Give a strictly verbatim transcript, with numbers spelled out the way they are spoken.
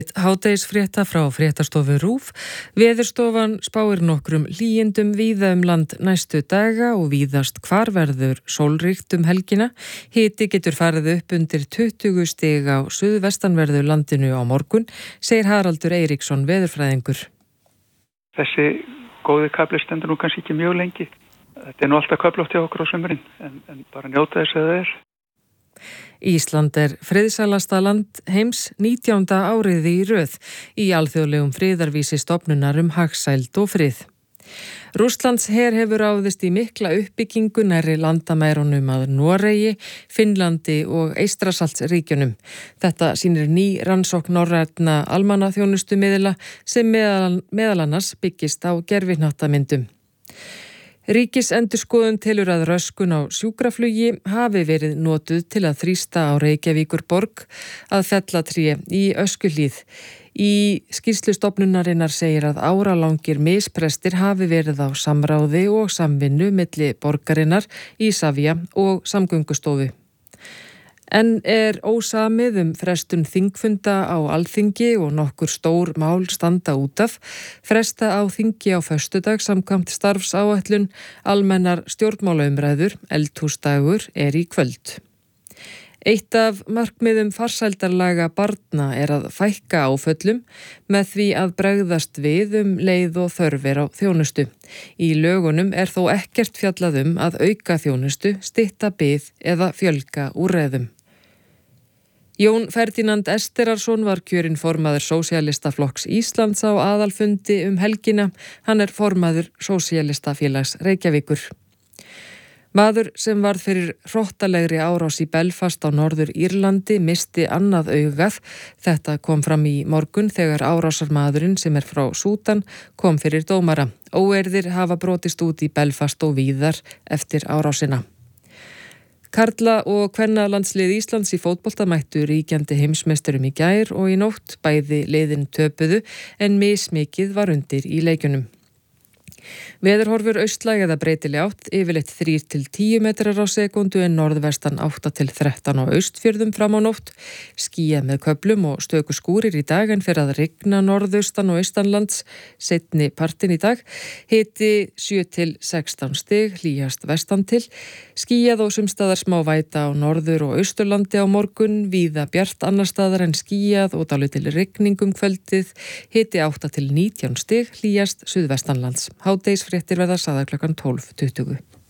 Hádegisfrétta frá fréttastofu RÚV. Veðurstofan spáir nokkrum hlýindum víða um land næstu daga og víðast hvar verður sólríkt um helgina. Hiti getur farið upp undir tuttugu stig á suðvestanverðu landinu á morgun, segir Haraldur Eiríksson veðurfræðingur. Þessi góði kafli stendur nú kannski ekki mjög lengi. Þetta er nú alltaf köflótt hjá okkur á sumrin, en, en bara njóta þess að það er. Ísland er friðsælasta land heims nítjánda árið í röð í alþjóðlegum friðarvísi stofnunar um hagsæld og frið. Rússlands her hefur ráðist í mikla uppbyggingu nærri landamærunum að Noregi, Finnlandi og Eystrasaltsríkjunum. Þetta sýnir ný rannsókn norrænna almannaþjónustumiðla sem meðal, meðal annars byggist á gervihnattamyndum. Ríkisendurskoðun telur að röskun á sjúkraflugi hafi verið notuð til að þrýsta á Reykjavíkurborg að fellatré í Öskjuhlíð. Í skýrslu stofnunarinnar segir að áralangir misbrestir hafi verið á samráði og samvinnu milli borgarinnar, Isavia og Samgöngustofu. En er ósamið um frestun þingfunda á Alþingi og nokkur stór mál standa út af. Fresta á þingi á föstudag samkvæmt starfsáætlun, almennar stjórnmálaumræður, eldhúsdagur er í kvöld. Eitt af markmiðum farsældarlaga barna er að fækka áföllum með því að bregðast við um leið og þörfir á þjónustu. Í lögunum er þó ekkert fjallað um að auka þjónustu, stytta bið eða fjölga úrræðum. Jón Ferdinand Esterarsson var kjörinn formaður Sósíalistaflokks Íslands á aðalfundi um helgina. Hann er formaður Sósíalistafélags Reykjavíkur. Maður sem varð fyrir hrottalegri árás í Belfast á Norður Írlandi misti annað augað. Þetta kom fram í morgun þegar árásarmaðurinn sem er frá Súdan kom fyrir dómara. Óeirðir hafa brotist út í Belfast og víðar eftir árásina. Karla- og kvennalandslið Íslands í fótbolta mættu ríkjandi heimsmeisturum í gær og í nótt, bæði liðin töpuðu en mismikið var undir í leikjunum. Veðurhorfur austlæg eða breytileg átt, yfirleitt þrír til tíu metrar á sekundu en norðvestan átta til þrettán á austfjörðum fram á nótt. Skýjað með köflum og stöku skúrir í dag en fer að rigna norðaustan og austanlands seinni partinn í dag. Hiti sjö til sextán stig, hlýjast vestan til. Skýjað og sumstaðar smá væta á norður og austurlandi á morgun, víða bjart annar staðar en skýjað og dálítil rigning um kvöldið. Hiti átta til nítján stig, hlýjast suðvestanlands. Hádegisfréttir verða sagðar klukkan tólf tuttugu.